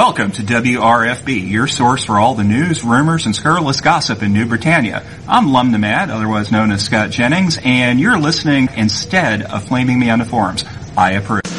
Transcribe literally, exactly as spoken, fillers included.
Welcome to W R F B, your source for all the news, rumors, and scurrilous gossip in New Britannia. I'm Lum the Mad, otherwise known as Scott Jennings, and you're listening instead of flaming me on the forums. I approve.